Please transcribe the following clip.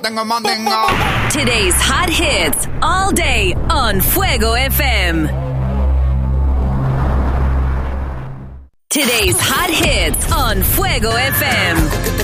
Tengo mandinga. Today's hot hits all day on Fuego FM. Today's hot hits on Fuego FM.